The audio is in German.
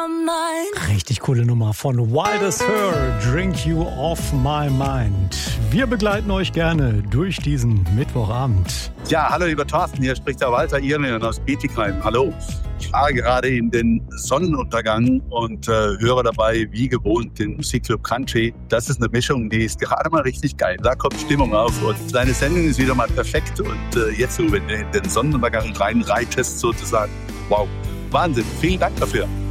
Richtig coole Nummer von Wild as Her, Drink You Off My Mind. Wir begleiten euch gerne durch diesen Mittwochabend. Ja, hallo lieber Thorsten, hier spricht der Walter Irlen aus Bietigheim. Hallo. Ich fahre gerade in den Sonnenuntergang und höre dabei wie gewohnt den Musikclub Country. Das ist eine Mischung, die ist gerade mal richtig geil. Da kommt Stimmung auf und deine Sendung ist wieder mal perfekt. Und jetzt so, wenn du in den Sonnenuntergang reinreitest sozusagen, wow, Wahnsinn. Vielen Dank dafür.